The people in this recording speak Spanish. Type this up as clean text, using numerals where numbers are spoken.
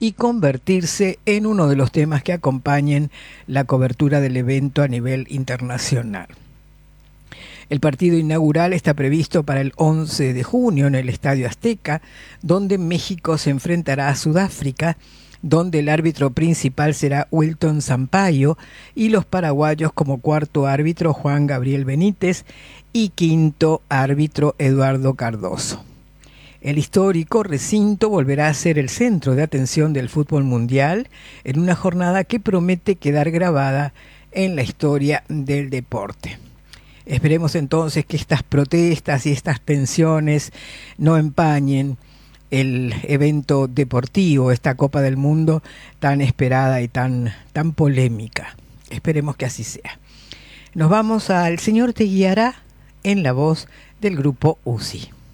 y convertirse en uno de los temas que acompañen la cobertura del evento a nivel internacional. El partido inaugural está previsto para el 11 de junio en el Estadio Azteca, donde México se enfrentará a Sudáfrica, donde el árbitro principal será Wilton Sampaio y los paraguayos como cuarto árbitro Juan Gabriel Benítez y quinto árbitro Eduardo Cardoso. El histórico recinto volverá a ser el centro de atención del fútbol mundial en una jornada que promete quedar grabada en la historia del deporte. Esperemos entonces que estas protestas y estas tensiones no empañen el evento deportivo, esta Copa del Mundo tan esperada y tan polémica. Esperemos que así sea. Nos vamos a El Señor te guiará en la voz del grupo UCI.